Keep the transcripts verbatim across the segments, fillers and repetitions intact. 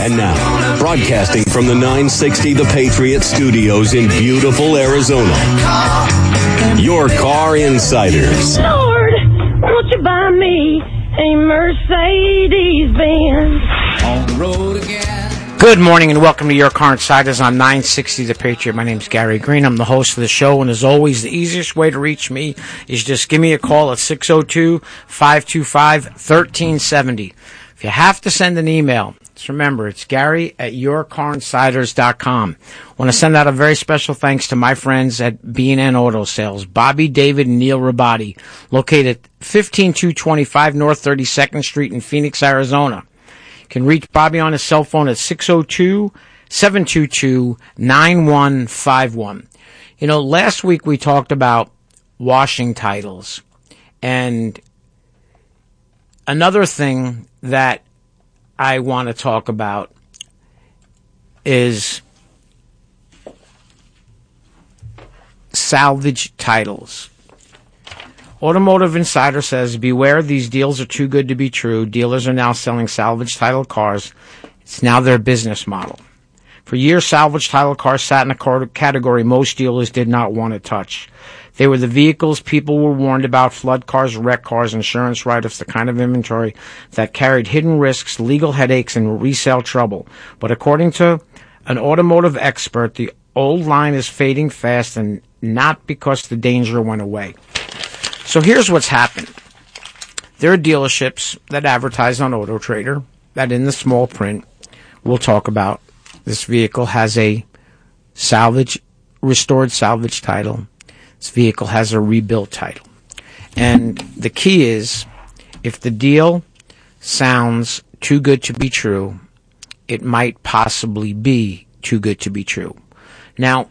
And now, broadcasting from the nine sixty The Patriot Studios in beautiful Arizona, your Car Insiders. Lord, won't you buy me a Mercedes-Benz? On the road again. Good morning and welcome to Your Car Insiders on nine sixty The Patriot. My name is Gary Green. I'm the host of the show, and as always, the easiest way to reach me is just give me a call at six oh two, five two five, one three seven oh. If you have to send an email, just remember, it's Gary at your car insiders dot com. I want to send out a very special thanks to my friends at B and N Auto Sales, Bobby, David, and Neil Rabati, located at fifteen two twenty-five North thirty-second Street in Phoenix, Arizona. You can reach Bobby on his cell phone at six oh two, seven two two, nine one five one. You know, last week we talked about washing titles, and another thing that I want to talk about is salvage titles. Automotive Insider says, beware, these deals are too good to be true. Dealers are now selling salvage title cars. It's now their business model. For years, salvage title cars sat in a category most dealers did not want to touch. They were the vehicles people were warned about: flood cars, wreck cars, insurance write-offs, the kind of inventory that carried hidden risks, legal headaches, and resale trouble. But according to an automotive expert, the old line is fading fast, and not because the danger went away. So here's what's happened. There are dealerships that advertise on Auto Trader that in the small print will talk about this vehicle has a salvage, restored salvage title. This vehicle has a rebuilt title. And the key is, if the deal sounds too good to be true, it might possibly be too good to be true. Now,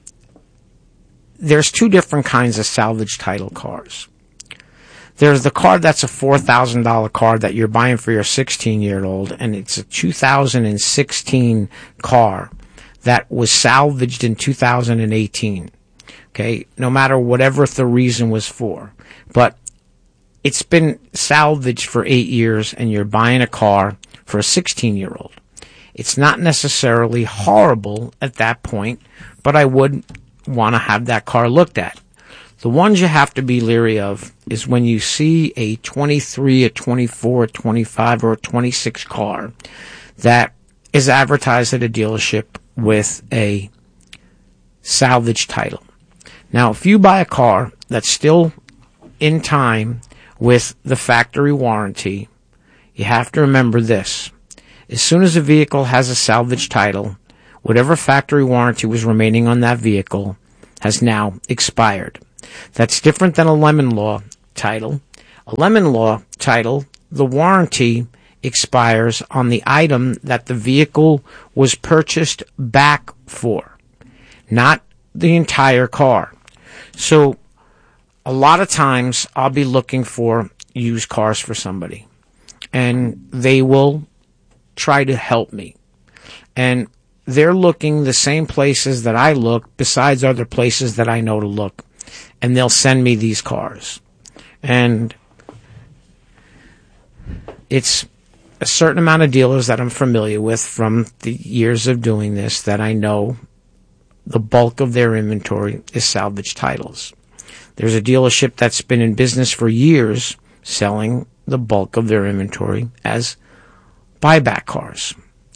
there's two different kinds of salvage title cars. There's the car that's a four thousand dollars car that you're buying for your sixteen-year-old, and it's a two thousand sixteen car that was salvaged in two thousand eighteen. Okay, no matter whatever the reason was for. But it's been salvaged for eight years, and you're buying a car for a sixteen-year-old. It's not necessarily horrible at that point, but I would want to have that car looked at. The ones you have to be leery of is when you see a twenty-three, a twenty-four, a twenty-five, or a twenty-six car that is advertised at a dealership with a salvage title. Now, if you buy a car that's still in time with the factory warranty, you have to remember this. As soon as a vehicle has a salvage title, whatever factory warranty was remaining on that vehicle has now expired. That's different than a lemon law title. A lemon law title, the warranty expires on the item that the vehicle was purchased back for, not the entire car. So a lot of times I'll be looking for used cars for somebody, and they will try to help me. And they're looking the same places that I look, besides other places that I know to look. And they'll send me these cars. And it's a certain amount of dealers that I'm familiar with from the years of doing this that I know the bulk of their inventory is salvage titles. There's a dealership that's been in business for years selling the bulk of their inventory as buyback cars.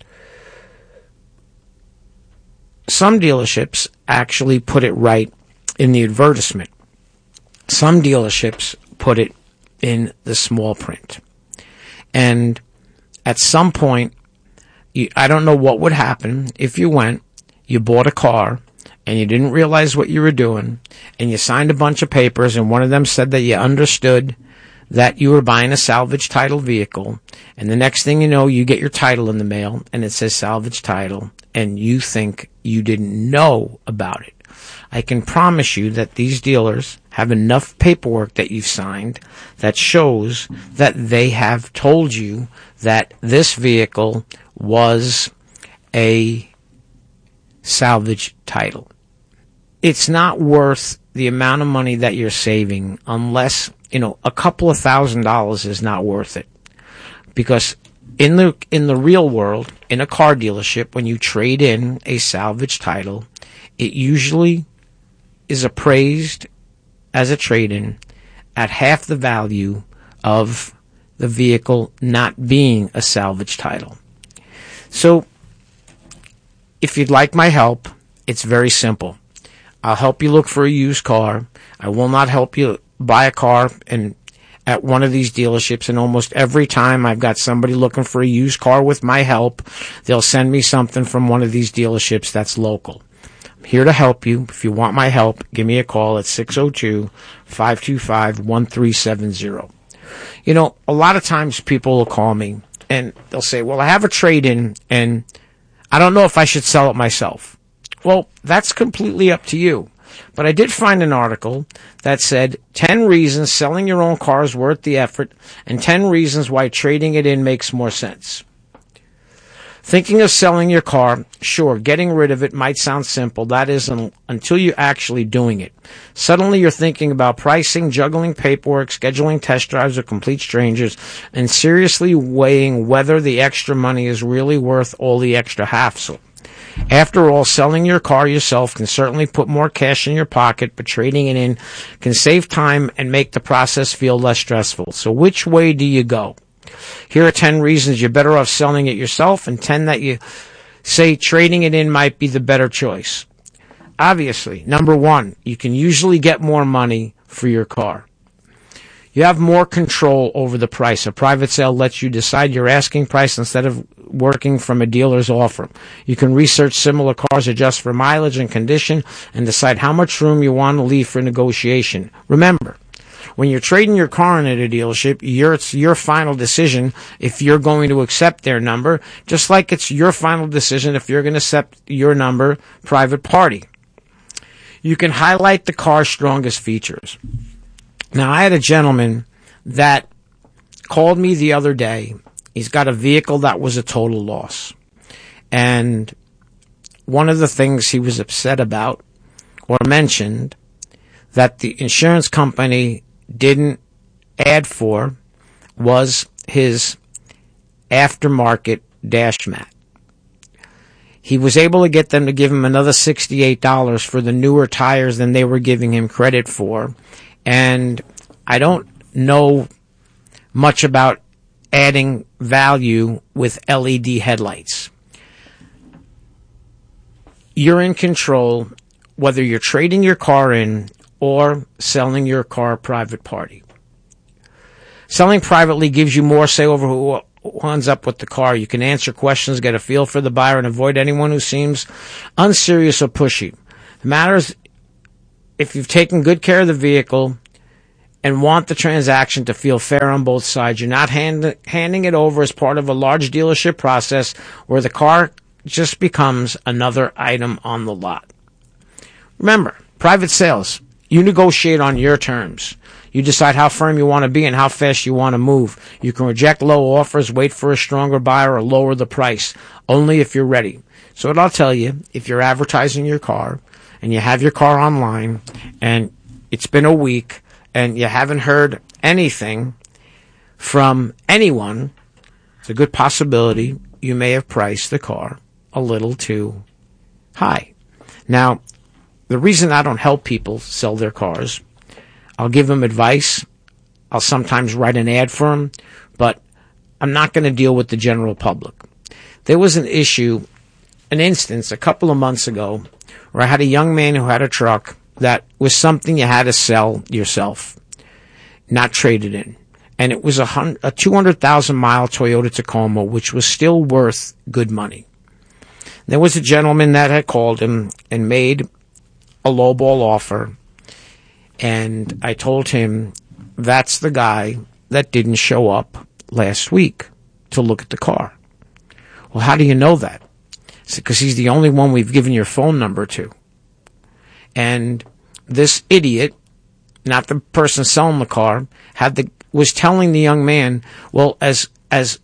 Some dealerships actually put it right in the advertisement. Some dealerships put it in the small print. And at some point, you, I don't know what would happen if you went, you bought a car, and you didn't realize what you were doing, and you signed a bunch of papers, and one of them said that you understood that you were buying a salvage title vehicle, and the next thing you know, you get your title in the mail, and it says salvage title, and you think you didn't know about it. I can promise you that these dealers have enough paperwork that you've signed that shows that they have told you that this vehicle was a salvage title. It's not worth the amount of money that you're saving unless, you know, a couple of thousand dollars is not worth it. Because In the in the real world, in a car dealership, when you trade in a salvage title, it usually is appraised as a trade-in at half the value of the vehicle not being a salvage title. So, if you'd like my help, it's very simple. I'll help you look for a used car. I will not help you buy a car and at one of these dealerships, and almost every time I've got somebody looking for a used car with my help, they'll send me something from one of these dealerships that's local. I'm here to help you. If you want my help, give me a call at six oh two, five two five, one three seven zero. You know, a lot of times people will call me and they'll say, well, I have a trade-in and I don't know if I should sell it myself. Well, that's completely up to you. But I did find an article that said ten reasons selling your own car is worth the effort and ten reasons why trading it in makes more sense. Thinking of selling your car, sure, getting rid of it might sound simple. That is un- until you're actually doing it. Suddenly you're thinking about pricing, juggling paperwork, scheduling test drives with complete strangers, and seriously weighing whether the extra money is really worth all the extra hassle. After all, selling your car yourself can certainly put more cash in your pocket, but trading it in can save time and make the process feel less stressful. So which way do you go? Here are ten reasons you're better off selling it yourself and ten that you say trading it in might be the better choice. Obviously, number one, you can usually get more money for your car. You have more control over the price. A private sale lets you decide your asking price instead of working from a dealer's offer. You can research similar cars, adjust for mileage and condition, and decide how much room you want to leave for negotiation. Remember, when you're trading your car in at a dealership, you're, it's your final decision if you're going to accept their number, just like it's your final decision if you're going to accept your number private party. You can highlight the car's strongest features. Now, I had a gentleman that called me the other day. He's got a vehicle that was a total loss. And one of the things he was upset about or mentioned that the insurance company didn't add for was his aftermarket dash mat. He was able to get them to give him another sixty-eight dollars for the newer tires than they were giving him credit for. And I don't know much about adding value with L E D headlights. You're in control whether you're trading your car in or selling your car private party. Selling privately gives you more say over who ends up with the car. You can answer questions, get a feel for the buyer, and avoid anyone who seems unserious or pushy. The matter is, if you've taken good care of the vehicle and want the transaction to feel fair on both sides, you're not hand, handing it over as part of a large dealership process where the car just becomes another item on the lot. Remember, private sales, you negotiate on your terms. You decide how firm you want to be and how fast you want to move. You can reject low offers, wait for a stronger buyer, or lower the price, only if you're ready. So what I'll tell you, if you're advertising your car and you have your car online and it's been a week and you haven't heard anything from anyone, it's a good possibility you may have priced the car a little too high. Now, the reason I don't help people sell their cars, I'll give them advice. I'll sometimes write an ad for them, but I'm not going to deal with the general public. There was an issue, an instance a couple of months ago where I had a young man who had a truck that was something you had to sell yourself, not trade it in. And it was a, a two hundred thousand mile Toyota Tacoma, which was still worth good money. There was a gentleman that had called him and made a lowball offer. And I told him, that's the guy that didn't show up last week to look at the car. Well, how do you know that? It's because he's the only one we've given your phone number to. And this idiot, not the person selling the car, had the was telling the young man, well, as as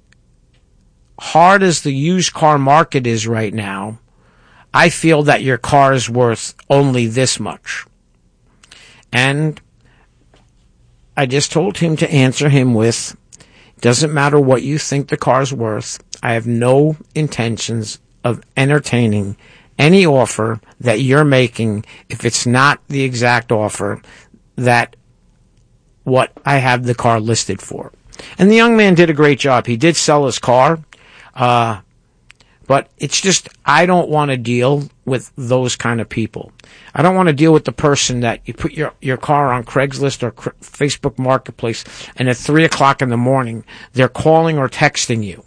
hard as the used car market is right now, I feel that your car is worth only this much. And I just told him to answer him with, Doesn't matter what you think the car's worth. I have no intentions of entertaining any offer that you're making if it's not the exact offer that what I have the car listed for. And the young man did a great job. He did sell his car, uh, but it's just I don't want to deal with those kind of people. I don't want to deal with the person that you put your, your car on Craigslist or Cr- Facebook Marketplace, and at three o'clock in the morning, they're calling or texting you.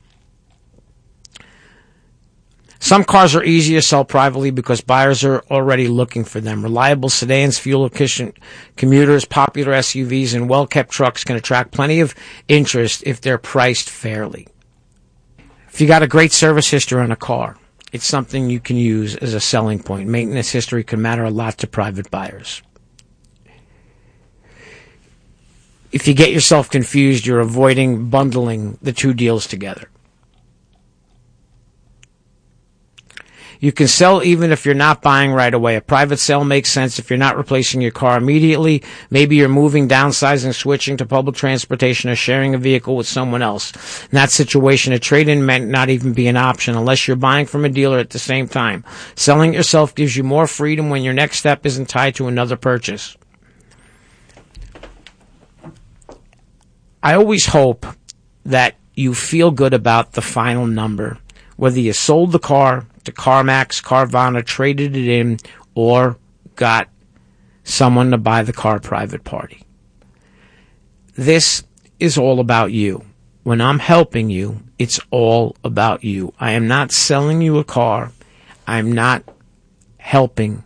Some cars are easy to sell privately because buyers are already looking for them. Reliable sedans, fuel-efficient commuters, popular S U Vs, and well-kept trucks can attract plenty of interest if they're priced fairly. If you got a great service history on a car, it's something you can use as a selling point. Maintenance history can matter a lot to private buyers. If you get yourself confused, you're avoiding bundling the two deals together. You can sell even if you're not buying right away. A private sale makes sense if you're not replacing your car immediately. Maybe you're moving, downsizing, switching to public transportation, or sharing a vehicle with someone else. In that situation, a trade-in may not even be an option unless you're buying from a dealer at the same time. Selling yourself gives you more freedom when your next step isn't tied to another purchase. I always hope that you feel good about the final number, whether you sold the car to CarMax, Carvana, traded it in, or got someone to buy the car private party. This is all about you. When I'm helping you, it's all about you. I am not selling you a car. I'm not helping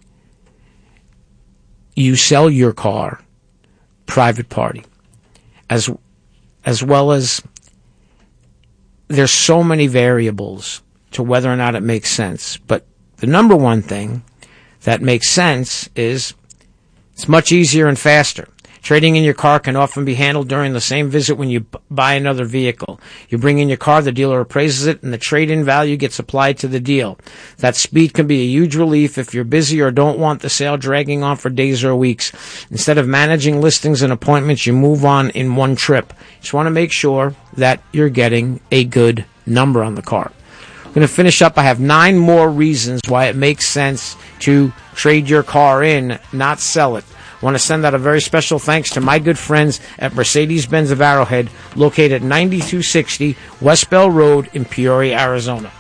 you sell your car private party. As, as well as there's so many variables to whether or not it makes sense. But the number one thing that makes sense is it's much easier and faster. Trading in your car can often be handled during the same visit when you b- buy another vehicle. You bring in your car, the dealer appraises it, and the trade-in value gets applied to the deal. That speed can be a huge relief if you're busy or don't want the sale dragging on for days or weeks. Instead of managing listings and appointments, you move on in one trip. You just want to make sure that you're getting a good number on the car. I'm going to finish up. I have nine more reasons why it makes sense to trade your car in, not sell it. I want to send out a very special thanks to my good friends at Mercedes-Benz of Arrowhead, located at ninety-two sixty West Bell Road in Peoria, Arizona.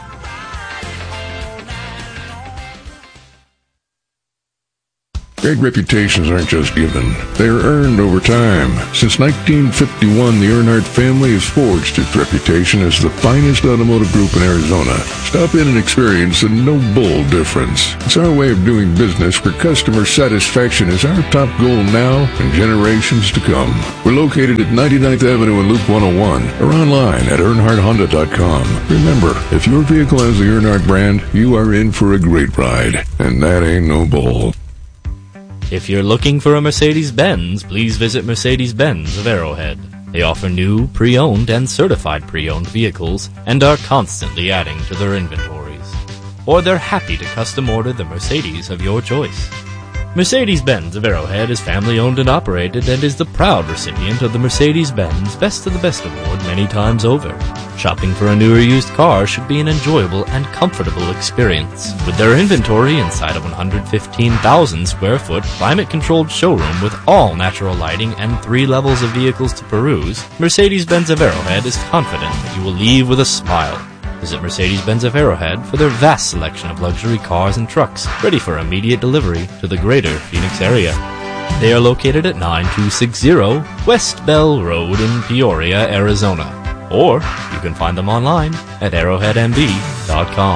Great reputations aren't just given. They are earned over time. Since nineteen fifty-one, the Earnhardt family has forged its reputation as the finest automotive group in Arizona. Stop in and experience the no-bull difference. It's our way of doing business where customer satisfaction is our top goal now and generations to come. We're located at ninety-ninth Avenue and Loop one oh one, or online at earnhardt honda dot com. Remember, if your vehicle has the Earnhardt brand, you are in for a great ride, and that ain't no bull. If you're looking for a Mercedes-Benz, please visit Mercedes-Benz of Arrowhead. They offer new, pre-owned, and certified pre-owned vehicles and are constantly adding to their inventories. Or they're happy to custom order the Mercedes of your choice. Mercedes-Benz of Arrowhead is family-owned and operated and is the proud recipient of the Mercedes-Benz Best of the Best Award many times over. Shopping for a new or used car should be an enjoyable and comfortable experience. With their inventory inside a one hundred fifteen thousand square foot climate-controlled showroom with all natural lighting and three levels of vehicles to peruse, Mercedes-Benz of Arrowhead is confident that you will leave with a smile. Visit Mercedes-Benz of Arrowhead for their vast selection of luxury cars and trucks ready for immediate delivery to the greater Phoenix area. They are located at ninety-two sixty West Bell Road in Peoria, Arizona. Or you can find them online at arrowhead m b dot com.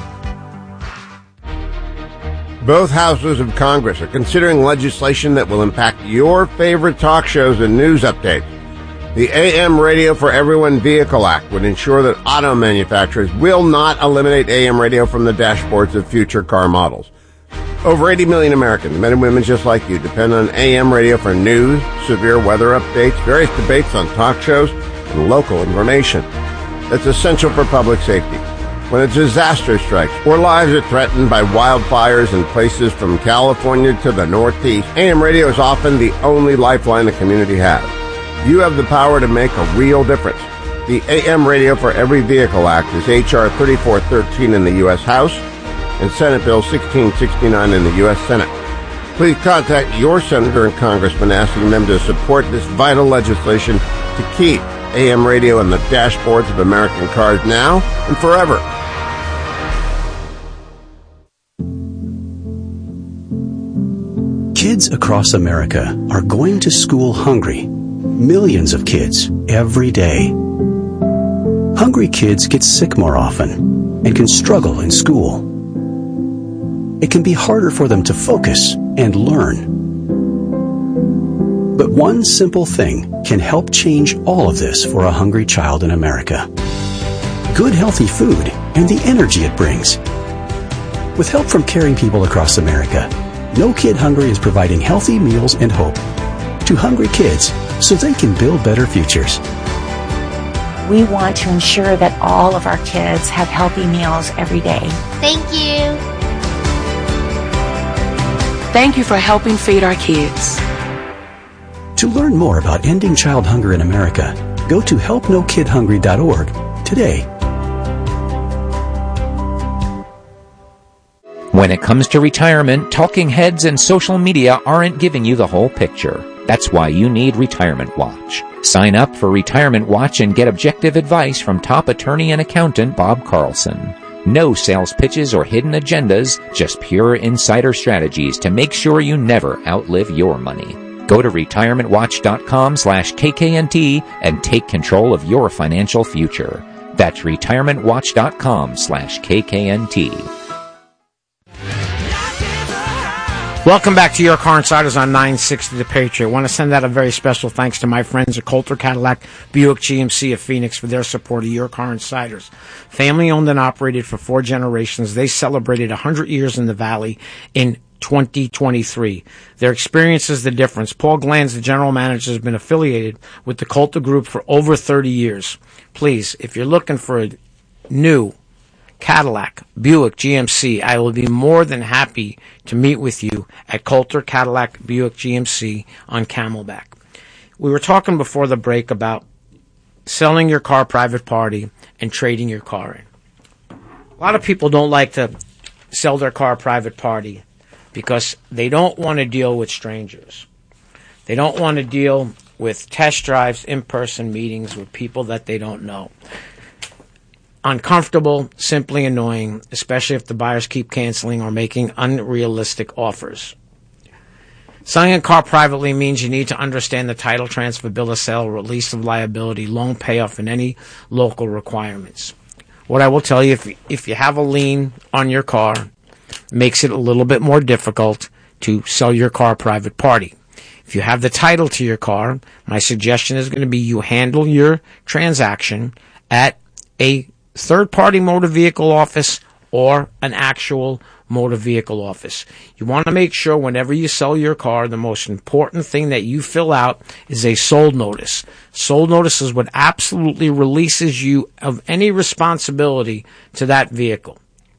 Both houses of Congress are considering legislation that will impact your favorite talk shows and news updates. The A M Radio for Everyone Vehicle Act would ensure that auto manufacturers will not eliminate A M radio from the dashboards of future car models. Over eighty million Americans, men and women just like you, depend on A M radio for news, severe weather updates, various debates on talk shows, and local information. That's essential for public safety. When a disaster strikes or lives are threatened by wildfires in places from California to the Northeast, A M radio is often the only lifeline the community has. You have the power to make a real difference. The A M Radio for Every Vehicle Act is H R thirty-four thirteen in the U S House and Senate Bill sixteen sixty-nine in the U S Senate. Please contact your senator and congressman asking them to support this vital legislation to keep A M radio on the dashboards of American cars now and forever. Kids across America are going to school hungry. Millions of kids every day. Hungry kids get sick more often and can struggle in school. It can be harder for them to focus and learn. But one simple thing can help change all of this for a hungry child in America. Good, healthy food and the energy it brings. With help from caring people across America, No Kid Hungry is providing healthy meals and hope to hungry kids so they can build better futures. We want to ensure that all of our kids have healthy meals every day. Thank you. Thank you for helping feed our kids. To learn more about ending child hunger in America, go to help no kid hungry dot org today. When it comes to retirement, talking heads and social media aren't giving you the whole picture. That's why you need Retirement Watch. Sign up for Retirement Watch and get objective advice from top attorney and accountant Bob Carlson. No sales pitches or hidden agendas, just pure insider strategies to make sure you never outlive your money. Go to retirement watch dot com slash K K N T and take control of your financial future. That's retirement watch dot com slash K K N T. Welcome back to Your Car Insiders on nine sixty The Patriot. I want to send out a very special thanks to my friends at Coulter Cadillac Buick G M C of Phoenix for their support of Your Car Insiders. Family owned and operated for four generations, they celebrated one hundred years in the Valley in twenty twenty-three. Their experience is the difference. Paul Glanz, the general manager, has been affiliated with the Coulter Group for over thirty years. Please, if you're looking for a new Cadillac, Buick, G M C, I will be more than happy to meet with you at Coulter Cadillac Buick G M C on Camelback. We were talking before the break about selling your car private party and trading your car in. A lot of people don't like to sell their car private party because they don't want to deal with strangers. They don't want to deal with test drives, in-person meetings with people that they don't know. Uncomfortable, simply annoying, especially if the buyers keep canceling or making unrealistic offers. Selling a car privately means you need to understand the title transfer, bill of sale, release of liability, loan payoff, and any local requirements. What I will tell you, if, if you have a lien on your car, makes it a little bit more difficult to sell your car private party. If you have the title to your car, my suggestion is going to be you handle your transaction at a third-party motor vehicle office or an actual motor vehicle office. You want to make sure whenever you sell your car, the most important thing that you fill out is a sold notice. Sold notice is what absolutely releases you of any responsibility to that vehicle.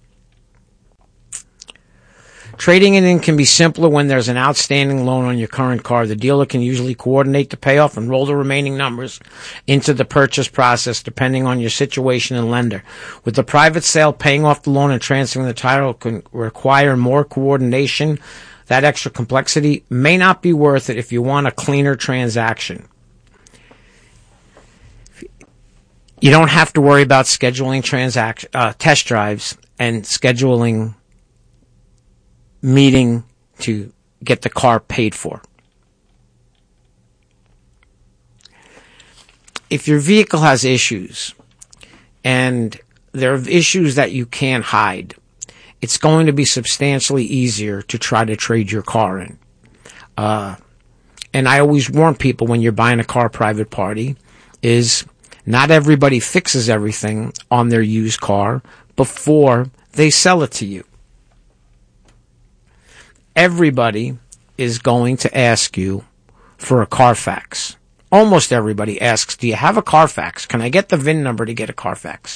Trading it in can be simpler when there's an outstanding loan on your current car. The dealer can usually coordinate the payoff and roll the remaining numbers into the purchase process depending on your situation and lender. With the private sale, paying off the loan and transferring the title can require more coordination. That extra complexity may not be worth it if you want a cleaner transaction. You don't have to worry about scheduling transact- uh, test drives and scheduling meeting to get the car paid for. If your vehicle has issues, and there are issues that you can't hide, it's going to be substantially easier to try to trade your car in. Uh, and I always warn people when you're buying a car private party is not everybody fixes everything on their used car before they sell it to you. Everybody is going to ask you for a Carfax. Almost everybody asks, do you have a Carfax? Can I get the V I N number to get a Carfax?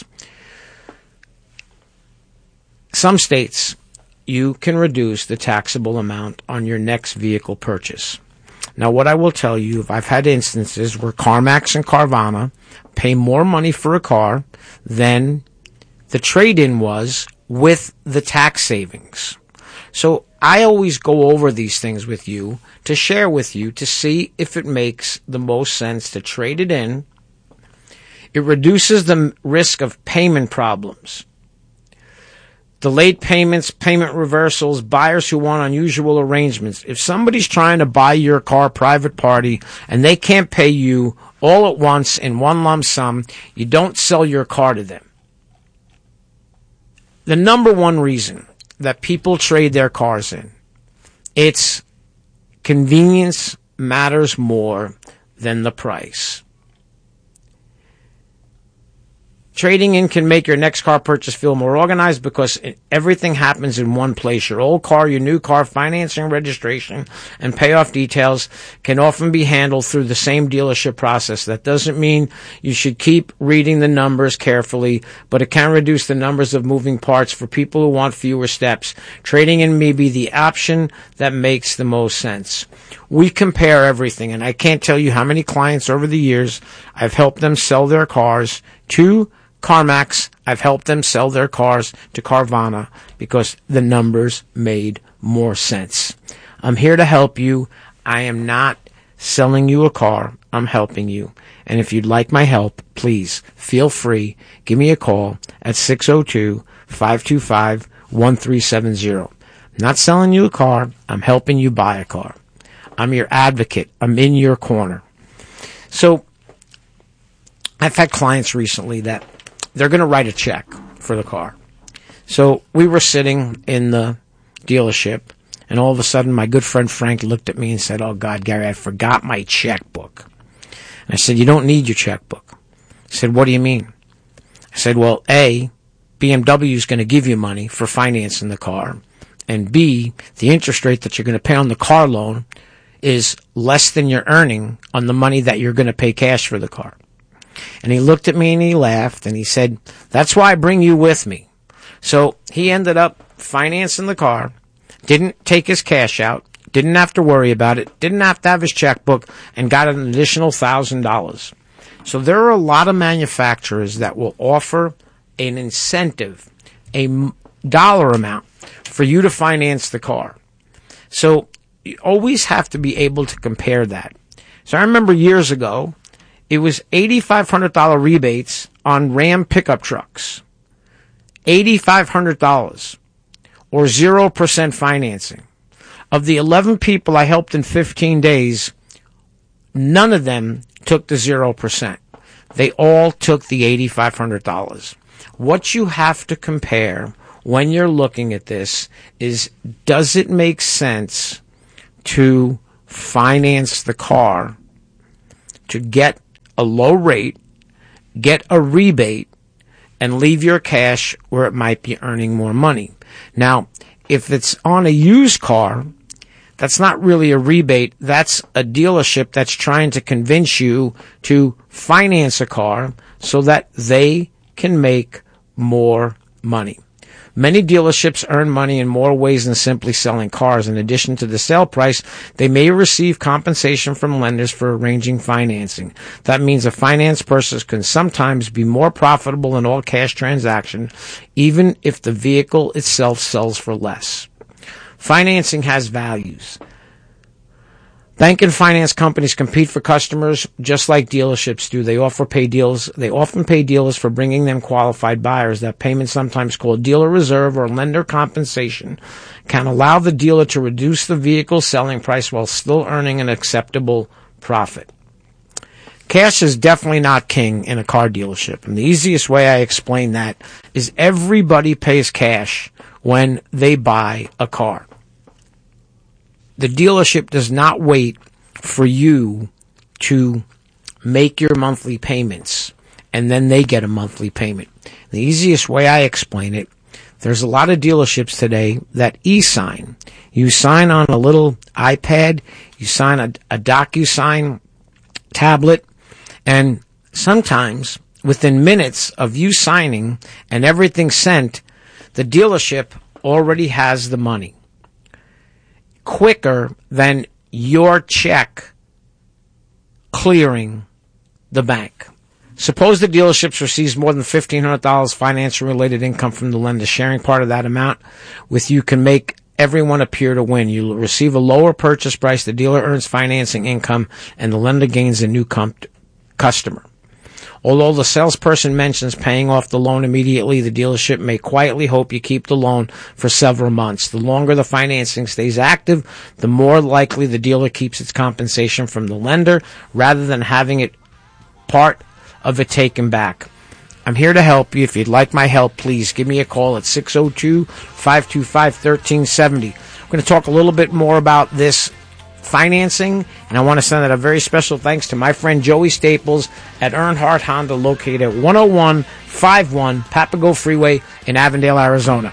Some states, you can reduce the taxable amount on your next vehicle purchase. Now, what I will tell you, if I've had instances where CarMax and Carvana pay more money for a car than the trade-in was with the tax savings. So I always go over these things with you to share with you to see if it makes the most sense to trade it in. It reduces the risk of payment problems. Delayed payments, payment reversals, buyers who want unusual arrangements. If somebody's trying to buy your car private party and they can't pay you all at once in one lump sum, you don't sell your car to them. The number one reason that people trade their cars in, it's convenience matters more than the price. Trading in can make your next car purchase feel more organized because everything happens in one place. Your old car, your new car, financing, registration, and payoff details can often be handled through the same dealership process. That doesn't mean you should keep reading the numbers carefully, but it can reduce the numbers of moving parts for people who want fewer steps. Trading in may be the option that makes the most sense. We compare everything, and I can't tell you how many clients over the years I've helped them sell their cars to CarMax. I've helped them sell their cars to Carvana because the numbers made more sense. I'm here to help you. I am not selling you a car. I'm helping you. And if you'd like my help, please feel free. Give me a call at six oh two, five two five, one three seven zero. I'm not selling you a car. I'm helping you buy a car. I'm your advocate. I'm in your corner. So I've had clients recently that they're going to write a check for the car. So we were sitting in the dealership, and all of a sudden my good friend Frank looked at me and said, "Oh, God, Gary, I forgot my checkbook." And I said, "You don't need your checkbook." He said, "What do you mean?" I said, "Well, A, B M W is going to give you money for financing the car, and B, the interest rate that you're going to pay on the car loan is less than you're earning on the money that you're going to pay cash for the car." And he looked at me and he laughed and he said, "That's why I bring you with me." So he ended up financing the car, didn't take his cash out, didn't have to worry about it, didn't have to have his checkbook, and got an additional one thousand dollars. So there are a lot of manufacturers that will offer an incentive, a dollar amount for you to finance the car. So you always have to be able to compare that. So I remember years ago, it was eight thousand five hundred dollars rebates on Ram pickup trucks. eight thousand five hundred dollars or zero percent financing. Of the eleven people I helped in fifteen days, none of them took the zero percent. They all took the eight thousand five hundred dollars. What you have to compare when you're looking at this is, does it make sense to finance the car to get a low rate, get a rebate, and leave your cash where it might be earning more money? Now, if it's on a used car, that's not really a rebate. That's a dealership that's trying to convince you to finance a car so that they can make more money. Many dealerships earn money in more ways than simply selling cars. In addition to the sale price, they may receive compensation from lenders for arranging financing. That means a finance purchase can sometimes be more profitable than all cash transaction, even if the vehicle itself sells for less. Financing has values. Bank and finance companies compete for customers just like dealerships do. They offer pay deals. They often pay dealers for bringing them qualified buyers. That payment, sometimes called dealer reserve or lender compensation, can allow the dealer to reduce the vehicle's selling price while still earning an acceptable profit. Cash is definitely not king in a car dealership. And the easiest way I explain that is everybody pays cash when they buy a car. The dealership does not wait for you to make your monthly payments and then they get a monthly payment. The easiest way I explain it, there's a lot of dealerships today that e-sign. You sign on a little iPad, you sign a, a DocuSign tablet, and sometimes within minutes of you signing and everything sent, the dealership already has the money. Quicker than your check clearing the bank. Suppose the dealership receives more than fifteen hundred dollars financial-related income from the lender. Sharing part of that amount with you can make everyone appear to win. You receive a lower purchase price, the dealer earns financing income, and the lender gains a new com- customer. Although the salesperson mentions paying off the loan immediately, the dealership may quietly hope you keep the loan for several months. The longer the financing stays active, the more likely the dealer keeps its compensation from the lender rather than having it part of it taken back. I'm here to help you. If you'd like my help, please give me a call at six oh two, five two five, one three seven oh. I'm going to talk a little bit more about this financing, and I want to send out a very special thanks to my friend Joey Staples at Earnhardt Honda, located at one oh one fifty-one Papago Freeway in Avondale, Arizona.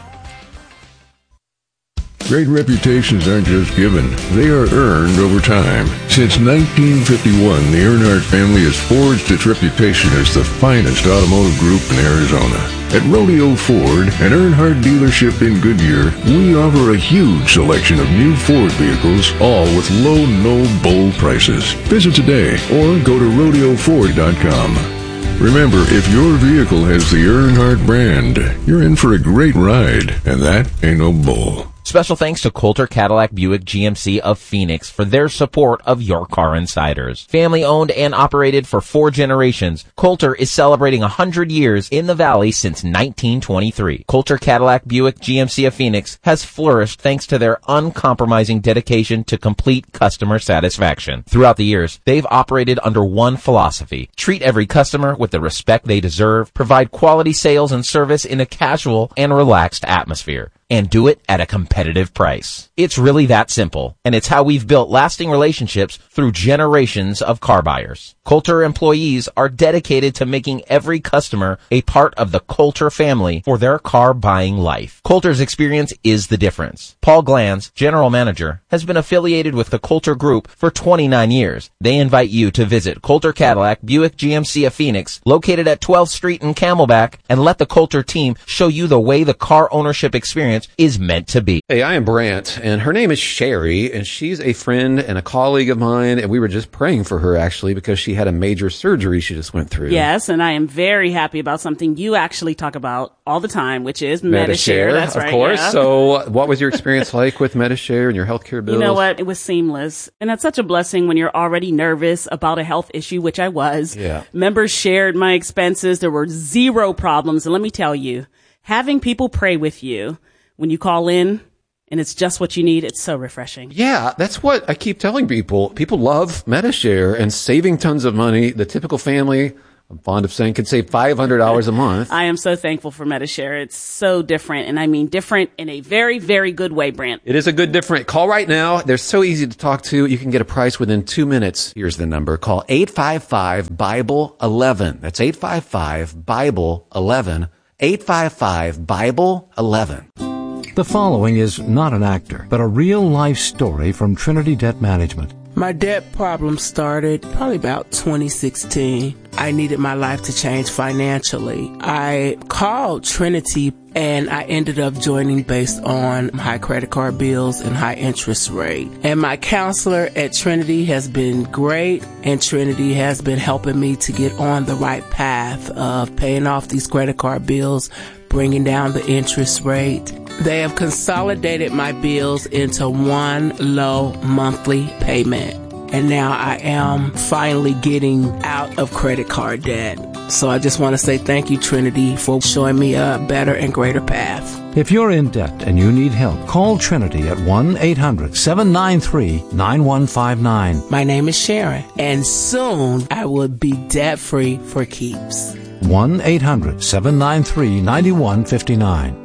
Great reputations aren't just given, they are earned over time. Since nineteen fifty-one, the Earnhardt family has forged its reputation as the finest automotive group in Arizona. At Rodeo Ford, an Earnhardt dealership in Goodyear, we offer a huge selection of new Ford vehicles, all with low, no-bull prices. Visit today or go to rodeo ford dot com. Remember, if your vehicle has the Earnhardt brand, you're in for a great ride, and that ain't no bull. Special thanks to Coulter Cadillac Buick G M C of Phoenix for their support of Your Car Insiders. Family owned and operated for four generations, Coulter is celebrating one hundred years in the Valley since nineteen twenty-three. Coulter Cadillac Buick G M C of Phoenix has flourished thanks to their uncompromising dedication to complete customer satisfaction. Throughout the years, they've operated under one philosophy: treat every customer with the respect they deserve, provide quality sales and service in a casual and relaxed atmosphere, and do it at a competitive price. It's really that simple, and it's how we've built lasting relationships through generations of car buyers. Coulter employees are dedicated to making every customer a part of the Coulter family for their car buying life. Coulter's experience is the difference. Paul Glanz, general manager, has been affiliated with the Coulter Group for twenty-nine years. They invite you to visit Coulter Cadillac Buick G M C of Phoenix, located at twelfth Street in Camelback, and let the Coulter team show you the way the car ownership experience is meant to be. Hey, I am Brant, and her name is Sherry, and she's a friend and a colleague of mine, and we were just praying for her, actually, because she had a major surgery she just went through. Yes, and I am very happy about something you actually talk about all the time, which is Medi-Share. Medi-Share, That's of right, course. yeah. So what was your experience like with Medi-Share and your healthcare bills? You know what? It was seamless. And that's such a blessing when you're already nervous about a health issue, which I was. Yeah. Members shared my expenses. There were zero problems. And let me tell you, having people pray with you when you call in and it's just what you need, it's so refreshing. Yeah, that's what I keep telling people. People love Medi-Share and saving tons of money. The typical family, I'm fond of saying, can save five hundred dollars a month. I am so thankful for Medi-Share. It's so different, and I mean different in a very, very good way, Brant. It is a good different. Call right now. They're so easy to talk to. You can get a price within two minutes. Here's the number. Call eight five five, Bible eleven. That's eight five five, Bible eleven. eight five five, Bible eleven. The following is not an actor, but a real-life story from Trinity Debt Management. My debt problem started probably about twenty sixteen. I needed my life to change financially. I called Trinity and I ended up joining based on high credit card bills and high interest rate. And my counselor at Trinity has been great, and Trinity has been helping me to get on the right path of paying off these credit card bills, bringing down the interest rate. They have consolidated my bills into one low monthly payment. And now I am finally getting out of credit card debt. So I just want to say thank you, Trinity, for showing me a better and greater path. If you're in debt and you need help, call Trinity at one eight hundred, seven nine three, nine one five nine. My name is Sharon, and soon I will be debt-free for keeps. one eight hundred, seven nine three, nine one five nine.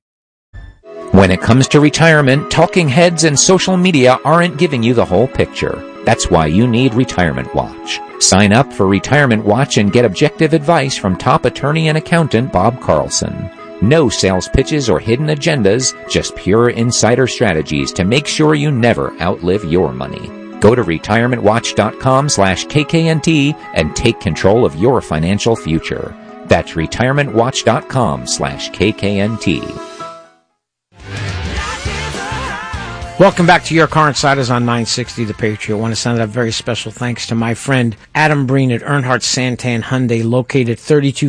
When it comes to retirement, talking heads and social media aren't giving you the whole picture. That's why you need Retirement Watch. Sign up for Retirement Watch and get objective advice from top attorney and accountant Bob Carlson. No sales pitches or hidden agendas, just pure insider strategies to make sure you never outlive your money. Go to retirement watch dot com slash K K N T and take control of your financial future. That's retirement watch dot com slash K K N T. Welcome back to Your Car Insiders on nine sixty The Patriot. I want to send out a very special thanks to my friend Adam Breen at Earnhardt Santan Hyundai, located thirty-two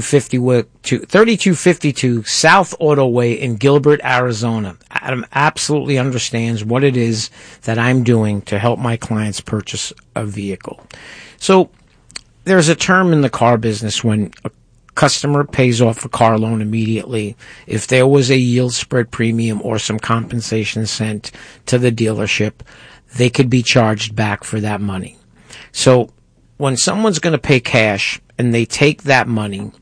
fifty-two South Auto Way in Gilbert, Arizona. Adam absolutely understands what it is that I'm doing to help my clients purchase a vehicle. So there's a term in the car business when a customer pays off a car loan immediately. If there was a yield spread premium or some compensation sent to the dealership, they could be charged back for that money. So when someone's going to pay cash and they take that money,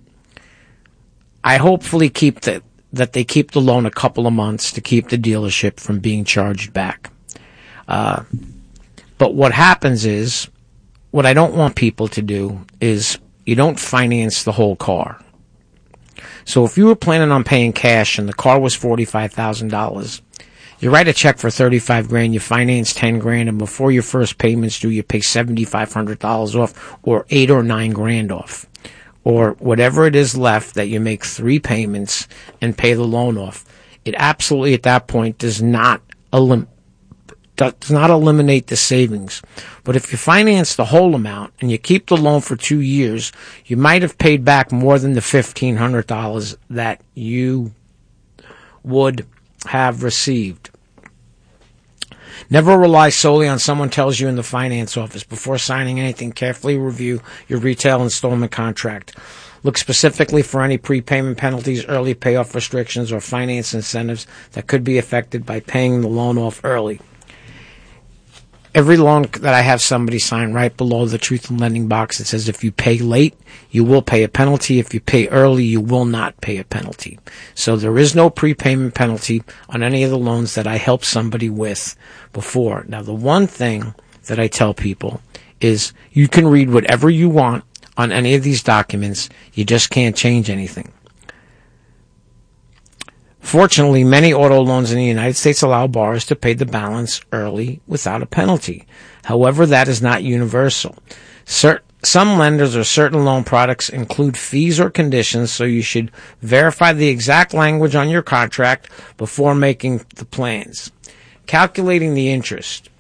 I hopefully keep the, that they keep the loan a couple of months to keep the dealership from being charged back. Uh, but what happens is, what I don't want people to do is you don't finance the whole car. So if you were planning on paying cash and the car was forty-five thousand dollars, you write a check for thirty-five grand, you finance ten grand, and before your first payment's due, you pay seventy-five hundred dollars off, or eight or nine grand off, or whatever it is left that you make three payments and pay the loan off. It absolutely at that point does not elim- does not eliminate the savings. But if you finance the whole amount and you keep the loan for two years, you might have paid back more than the fifteen hundred dollars that you would have received. Never rely solely on someone tells you in the finance office. Before signing anything, carefully review your retail installment contract. Look specifically for any prepayment penalties, early payoff restrictions, or finance incentives that could be affected by paying the loan off early. Every loan that I have somebody sign, right below the truth in lending box, it says if you pay late, you will pay a penalty. If you pay early, you will not pay a penalty. So there is no prepayment penalty on any of the loans that I help somebody with before. Now, the one thing that I tell people is you can read whatever you want on any of these documents. You just can't change anything. Fortunately, many auto loans in the United States allow borrowers to pay the balance early without a penalty. However, that is not universal. Cert- some lenders or certain loan products include fees or conditions, so you should verify the exact language on your contract before making the plans. Calculating the interest.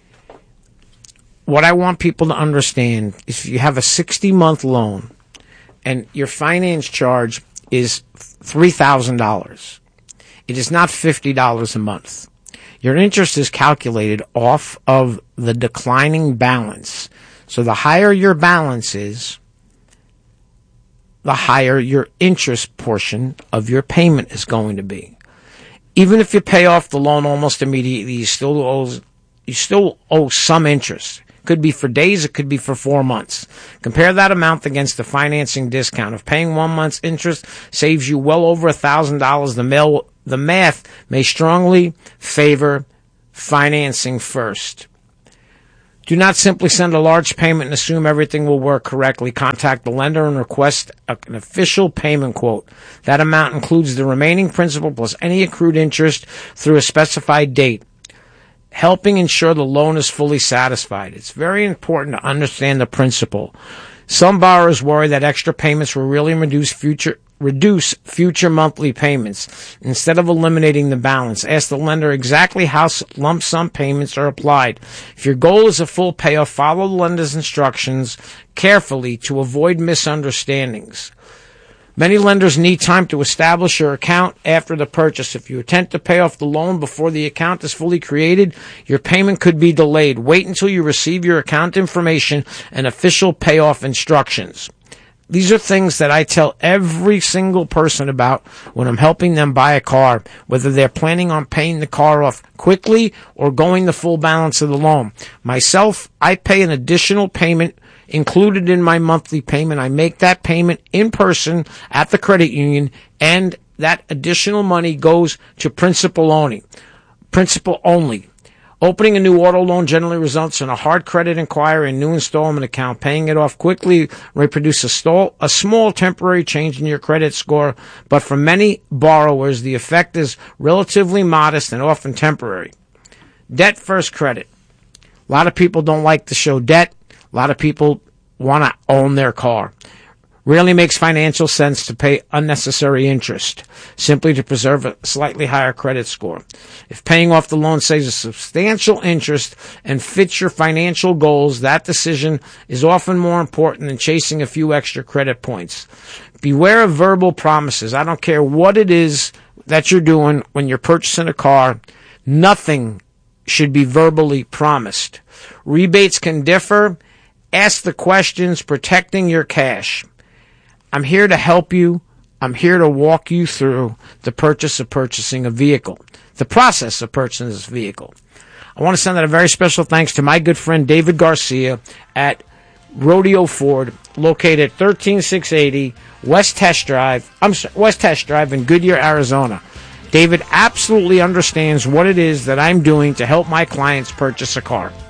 What I want people to understand is if you have a sixty-month loan and your finance charge is three thousand dollars, it is not fifty dollars a month. Your interest is calculated off of the declining balance. So the higher your balance is, the higher your interest portion of your payment is going to be. Even if you pay off the loan almost immediately, you still owe, you still owe some interest. Could be for days, it could be for four months. Compare that amount against the financing discount. If paying one month's interest saves you well over one thousand dollars, the, mail, the math may strongly favor financing first. Do not simply send a large payment and assume everything will work correctly. Contact the lender and request an official payment quote. That amount includes the remaining principal plus any accrued interest through a specified date, helping ensure the loan is fully satisfied. It's very important to understand the principle. Some borrowers worry that extra payments will really reduce future reduce future monthly payments. Instead of eliminating the balance, ask the lender exactly how lump sum payments are applied. If your goal is a full payoff, follow the lender's instructions carefully to avoid misunderstandings. Many lenders need time to establish your account after the purchase. If you attempt to pay off the loan before the account is fully created, your payment could be delayed. Wait until you receive your account information and official payoff instructions. These are things that I tell every single person about when I'm helping them buy a car, whether they're planning on paying the car off quickly or going the full balance of the loan. Myself, I pay an additional payment included in my monthly payment. I make that payment in person at the credit union, and that additional money goes to principal only. Principal only. Opening a new auto loan generally results in a hard credit inquiry and new installment account. Paying it off quickly may produce a, stall, a small temporary change in your credit score, but for many borrowers, the effect is relatively modest and often temporary. Debt first credit. A lot of people don't like to show debt. A lot of people want to own their car. Rarely makes financial sense to pay unnecessary interest simply to preserve a slightly higher credit score. If paying off the loan saves a substantial interest and fits your financial goals, that decision is often more important than chasing a few extra credit points. Beware of verbal promises. I don't care what it is that you're doing when you're purchasing a car. Nothing should be verbally promised. Rebates can differ. Ask the questions, protecting your cash. I'm here to help you. I'm here to walk you through the purchase of purchasing a vehicle, the process of purchasing this vehicle. I want to send out a very special thanks to my good friend David Garcia at Rodeo Ford, located at one three six eight zero West Test Drive, I'm sorry, West Test Drive in Goodyear, Arizona. David absolutely understands what it is that I'm doing to help my clients purchase a car.